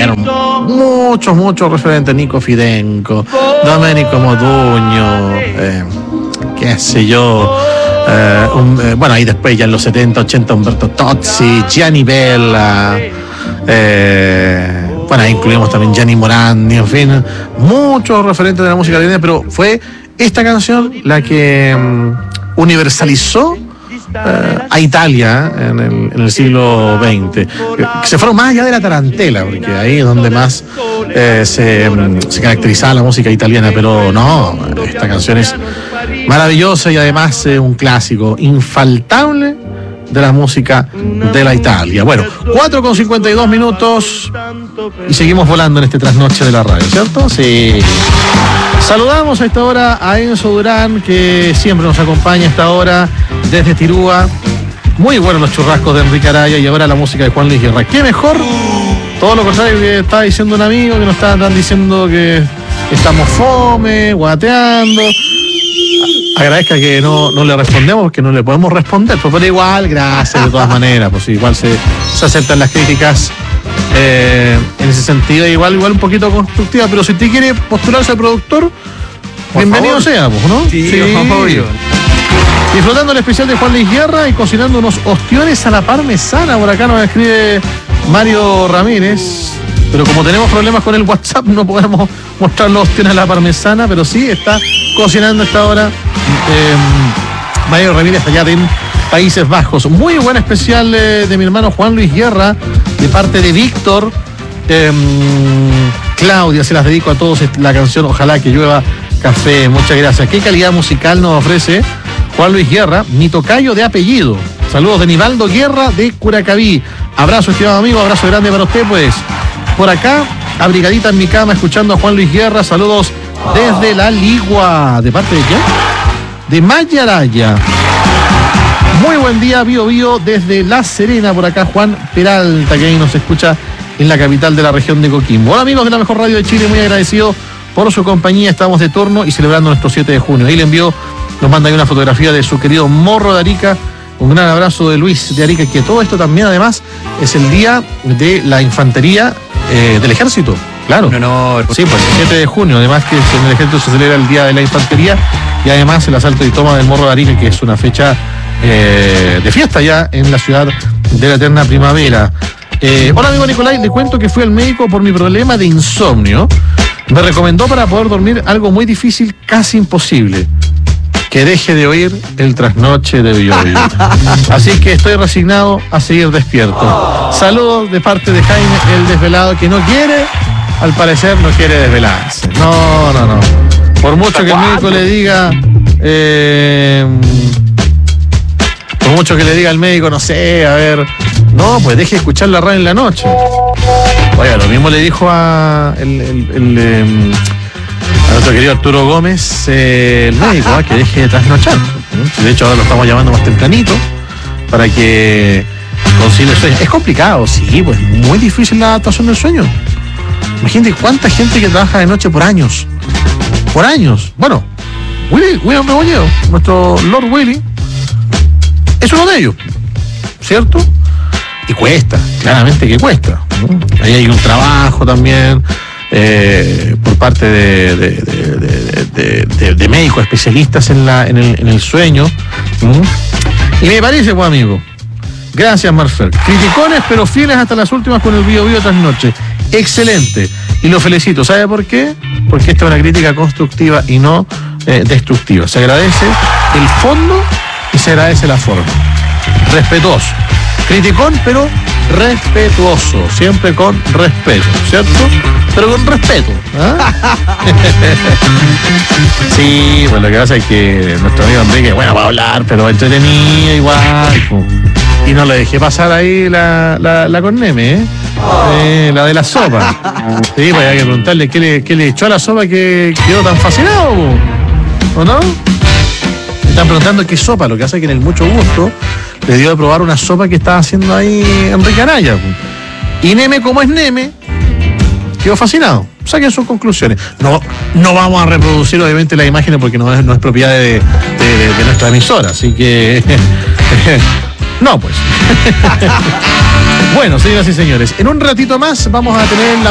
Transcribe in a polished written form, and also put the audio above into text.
llegaron muchos referentes, Nico Fidenco, Domenico Modugno, qué sé yo, bueno, ahí después ya en los 70, 80 Umberto Tozzi, Gianni Bella, bueno, ahí incluimos también Gianni Morandi, en fin, muchos referentes de la música italiana, pero fue esta canción la que universalizó a Italia en el siglo XX, que se fueron más allá de la tarantela, porque ahí es donde más se caracterizaba la música italiana, pero no, esta canción es maravillosa y además un clásico infaltable de la música de la Italia. Bueno, 4:52 y seguimos volando en este trasnoche de la radio, ¿cierto? Sí. Saludamos a esta hora a Enzo Durán, que siempre nos acompaña a esta hora desde Tirúa. Muy buenos los churrascos de Enrique Araya y ahora la música de Juan Luis Guerra. ¿Qué mejor? Todo lo contrario que estaba diciendo un amigo, que nos estaban diciendo que estamos fome, guateando. Agradezca que no le respondemos, porque no le podemos responder, pero igual, gracias de todas maneras, pues igual se aceptan las críticas en ese sentido, igual un poquito constructiva, pero si usted quiere postularse a productor, bienvenido sea, pues, ¿no? Sí, obvio. Disfrutando el especial de Juan Luis Guerra y cocinando unos ostiones a la parmesana, por acá nos escribe Mario Ramírez. Pero como tenemos problemas con el WhatsApp, no podemos mostrar los ostiones a la parmesana, pero sí está cocinando a esta hora Mario Ramírez allá en Países Bajos. Muy buen especial de mi hermano Juan Luis Guerra, de parte de Víctor. Claudia, se las dedico a todos la canción Ojalá que llueva café. Muchas gracias. ¿Qué calidad musical nos ofrece Juan Luis Guerra, mi tocayo de apellido? Saludos de Nivaldo Guerra de Curacaví. Abrazo, estimado amigo, abrazo grande para usted, pues. Por acá, abrigadita en mi cama, escuchando a Juan Luis Guerra. Saludos desde La Ligua. ¿De parte de quién? De Mayaraya. Muy buen día, Bio desde La Serena. Por acá, Juan Peralta, que ahí nos escucha en la capital de la región de Coquimbo. Hola, amigos de la mejor radio de Chile, muy agradecido por su compañía. Estamos de turno y celebrando nuestro 7 de junio. Ahí le envió, nos manda ahí una fotografía de su querido Morro de Arica. Un gran abrazo de Luis de Arica, que todo esto también, además, es el día de la infantería del ejército. Claro. Un honor. Sí, pues el 7 de junio, además que en el ejército se celebra el día de la infantería y además el asalto y toma del Morro de Arica, que es una fecha de fiesta ya en la ciudad de la eterna primavera. Hola, amigo Nicolai, le cuento que fui al médico por mi problema de insomnio. Me recomendó para poder dormir algo muy difícil, casi imposible: que deje de oír el trasnoche de Bio. Así que estoy resignado a seguir despierto. Saludos de parte de Jaime, el desvelado, que no quiere, al parecer no quiere desvelarse. No. Por mucho que el médico le diga, por mucho que le diga al médico, no sé, a ver, no, pues deje de escuchar la radio en la noche. Oiga, lo mismo le dijo a nuestro querido Arturo Gómez, el médico, que deje de trasnochar. De hecho, ahora lo estamos llamando más tempranito para que concilie el sueño. Es complicado, sí, pues muy difícil la adaptación del sueño. Imagínate cuánta gente que trabaja de noche por años. Por años. Bueno, William Rebolledo, nuestro Lord Willy, es uno de ellos, ¿cierto? Y cuesta, claramente que cuesta, ¿no? Ahí hay un trabajo también por parte de médicos especialistas en el sueño. Y me parece, pues, amigo, gracias, Marfer. Criticones pero fieles hasta las últimas con el Bio trasnoche. Excelente. Y lo felicito. ¿Sabe por qué? Porque esta es una crítica constructiva y no destructiva. Se agradece el fondo y se agradece la forma. Respetuoso. Criticón, pero respetuoso. Siempre con respeto, ¿cierto? Pero con respeto. Sí, pues lo que pasa es que nuestro amigo Enrique, bueno, va a hablar, pero entretenido igual. Y no le dejé pasar ahí la con Neme, la de la sopa. Sí, pues hay que preguntarle qué le echó a la sopa que quedó tan fascinado, ¿o no? Me están preguntando qué sopa, lo que hace que en el Mucho Gusto le dio de probar una sopa que estaba haciendo ahí Enrique Araya. Y Neme, como es Neme, quedó fascinado. Saquen sus conclusiones. No vamos a reproducir obviamente las imágenes porque no es propiedad de nuestra emisora, así que no, pues. Bueno, señoras y señores, en un ratito más vamos a tener la